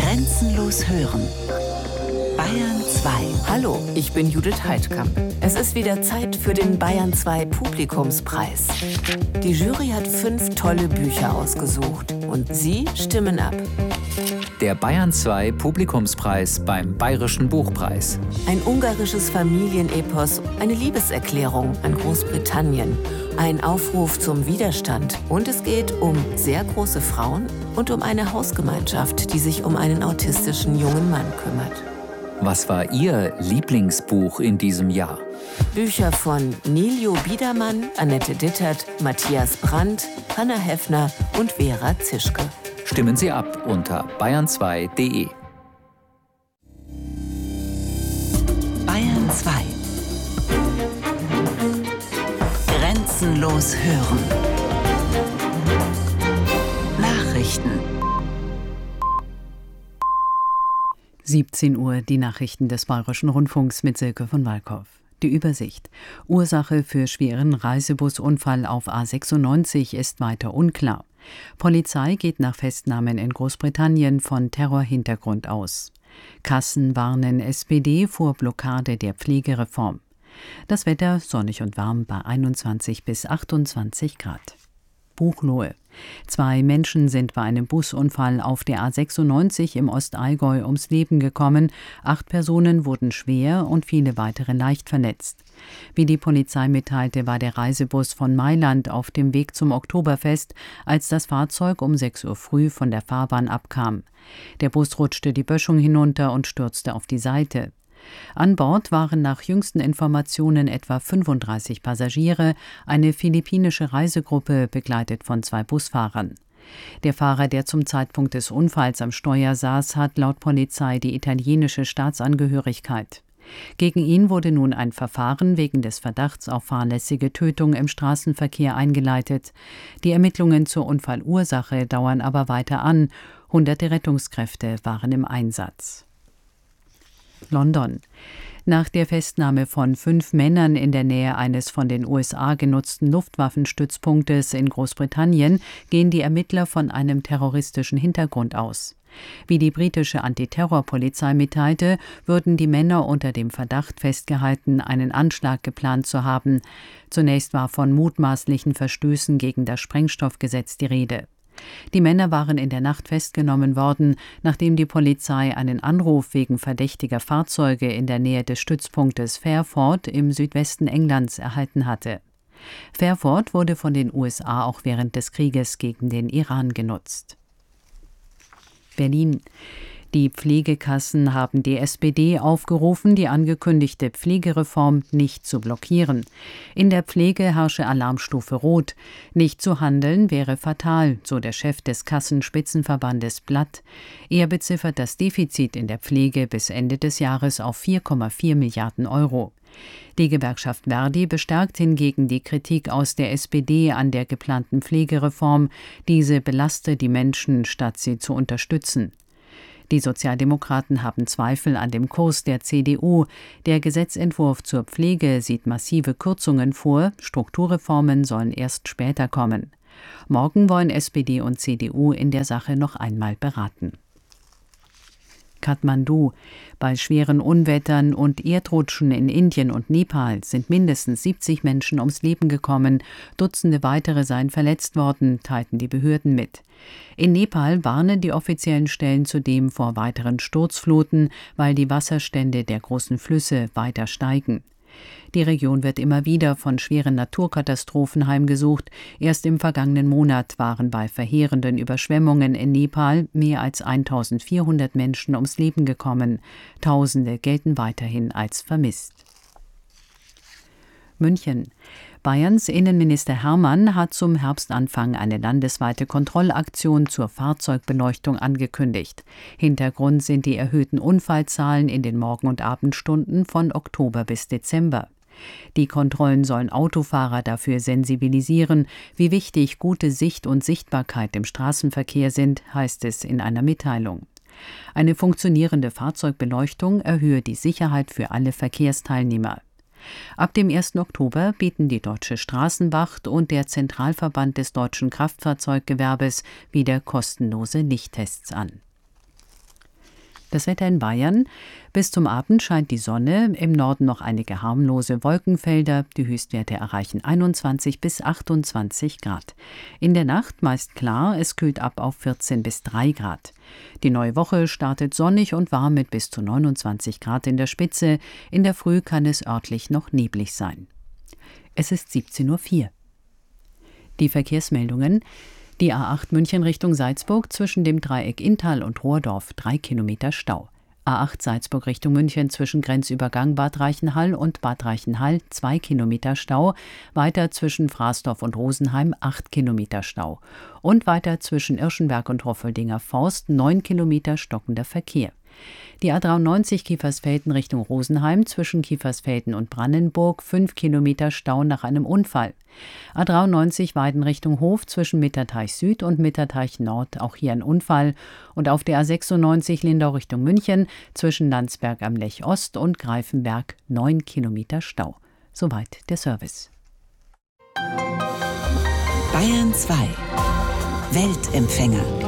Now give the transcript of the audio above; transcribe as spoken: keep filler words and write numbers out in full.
Grenzenlos hören. Bayern zwei. Hallo, ich bin Judith Heidkamp. Es ist wieder Zeit für den Bayern zwei Publikumspreis. Die Jury hat fünf tolle Bücher ausgesucht und Sie stimmen ab. Der Bayern zwei Publikumspreis beim Bayerischen Buchpreis. Ein ungarisches Familienepos, eine Liebeserklärung an Großbritannien, ein Aufruf zum Widerstand und es geht um sehr große Frauen und um eine Hausgemeinschaft, die sich um einen autistischen jungen Mann kümmert. Was war Ihr Lieblingsbuch in diesem Jahr? Bücher von Niljo Biedermann, Annette Dittert, Matthias Brandt, Hanna Heffner und Vera Zischke. Stimmen Sie ab unter bayern zwei punkt de. Bayern zwei. Grenzenlos hören. Nachrichten. siebzehn Uhr, die Nachrichten des Bayerischen Rundfunks mit Silke von Walkow. Die Übersicht. Ursache für schweren Reisebusunfall auf A sechsundneunzig ist weiter unklar. Polizei geht nach Festnahmen in Großbritannien von Terrorhintergrund aus. Kassen warnen S P D vor Blockade der Pflegereform. Das Wetter sonnig und warm bei einundzwanzig bis achtundzwanzig Grad. Buchloe. Zwei Menschen sind bei einem Busunfall auf der A sechsundneunzig im Ostallgäu ums Leben gekommen. Acht Personen wurden schwer und viele weitere leicht verletzt. Wie die Polizei mitteilte, war der Reisebus von Mailand auf dem Weg zum Oktoberfest, als das Fahrzeug um sechs Uhr früh von der Fahrbahn abkam. Der Bus rutschte die Böschung hinunter und stürzte auf die Seite. An Bord waren nach jüngsten Informationen etwa fünfunddreißig Passagiere, eine philippinische Reisegruppe, begleitet von zwei Busfahrern. Der Fahrer, der zum Zeitpunkt des Unfalls am Steuer saß, hat laut Polizei die italienische Staatsangehörigkeit. Gegen ihn wurde nun ein Verfahren wegen des Verdachts auf fahrlässige Tötung im Straßenverkehr eingeleitet. Die Ermittlungen zur Unfallursache dauern aber weiter an. Hunderte Rettungskräfte waren im Einsatz. London. Nach der Festnahme von fünf Männern in der Nähe eines von den U S A genutzten Luftwaffenstützpunktes in Großbritannien gehen die Ermittler von einem terroristischen Hintergrund aus. Wie die britische Antiterrorpolizei mitteilte, würden die Männer unter dem Verdacht festgehalten, einen Anschlag geplant zu haben. Zunächst war von mutmaßlichen Verstößen gegen das Sprengstoffgesetz die Rede. Die Männer waren in der Nacht festgenommen worden, nachdem die Polizei einen Anruf wegen verdächtiger Fahrzeuge in der Nähe des Stützpunktes Fairford im Südwesten Englands erhalten hatte. Fairford wurde von den U S A auch während des Krieges gegen den Iran genutzt. Berlin. Die Pflegekassen haben die S P D aufgerufen, die angekündigte Pflegereform nicht zu blockieren. In der Pflege herrsche Alarmstufe Rot. Nicht zu handeln wäre fatal, so der Chef des Kassenspitzenverbandes Blatt. Er beziffert das Defizit in der Pflege bis Ende des Jahres auf vier Komma vier Milliarden Euro. Die Gewerkschaft Verdi bestärkt hingegen die Kritik aus der S P D an der geplanten Pflegereform. Diese belaste die Menschen, statt sie zu unterstützen. Die Sozialdemokraten haben Zweifel an dem Kurs der C D U. Der Gesetzentwurf zur Pflege sieht massive Kürzungen vor, Strukturreformen sollen erst später kommen. Morgen wollen S P D und C D U in der Sache noch einmal beraten. Kathmandu. Bei schweren Unwettern und Erdrutschen in Indien und Nepal sind mindestens siebzig Menschen ums Leben gekommen. Dutzende weitere seien verletzt worden, teilten die Behörden mit. In Nepal warnen die offiziellen Stellen zudem vor weiteren Sturzfluten, weil die Wasserstände der großen Flüsse weiter steigen. Die Region wird immer wieder von schweren Naturkatastrophen heimgesucht. Erst im vergangenen Monat waren bei verheerenden Überschwemmungen in Nepal mehr als eintausendvierhundert Menschen ums Leben gekommen. Tausende gelten weiterhin als vermisst. München. Bayerns Innenminister Hermann hat zum Herbstanfang eine landesweite Kontrollaktion zur Fahrzeugbeleuchtung angekündigt. Hintergrund sind die erhöhten Unfallzahlen in den Morgen- und Abendstunden von Oktober bis Dezember. Die Kontrollen sollen Autofahrer dafür sensibilisieren, wie wichtig gute Sicht und Sichtbarkeit im Straßenverkehr sind, heißt es in einer Mitteilung. Eine funktionierende Fahrzeugbeleuchtung erhöhe die Sicherheit für alle Verkehrsteilnehmer. Ab dem ersten Oktober bieten die Deutsche Straßenwacht und der Zentralverband des deutschen Kraftfahrzeuggewerbes wieder kostenlose Lichttests an. Das Wetter in Bayern. Bis zum Abend scheint die Sonne, im Norden noch einige harmlose Wolkenfelder. Die Höchstwerte erreichen einundzwanzig bis achtundzwanzig Grad. In der Nacht meist klar, es kühlt ab auf vierzehn bis drei Grad. Die neue Woche startet sonnig und warm mit bis zu neunundzwanzig Grad in der Spitze. In der Früh kann es örtlich noch neblig sein. Es ist siebzehn Uhr vier. Die Verkehrsmeldungen. Die A acht München Richtung Salzburg zwischen dem Dreieck Inntal und Rohrdorf drei Kilometer Stau. A acht Salzburg Richtung München zwischen Grenzübergang Bad Reichenhall und Bad Reichenhall zwei Kilometer Stau. Weiter zwischen Fraßdorf und Rosenheim acht Kilometer Stau. Und weiter zwischen Irschenberg und Roffeldinger Forst neun Kilometer stockender Verkehr. Die A dreiundneunzig Kiefersfelden Richtung Rosenheim zwischen Kiefersfelden und Brandenburg fünf Kilometer Stau nach einem Unfall. A dreiundneunzig Weiden Richtung Hof zwischen Mitterteich Süd und Mitterteich Nord, auch hier ein Unfall. Und auf der A sechsundneunzig Lindau Richtung München zwischen Landsberg am Lech Ost und Greifenberg neun Kilometer Stau. Soweit der Service. Bayern zwei. Weltempfänger.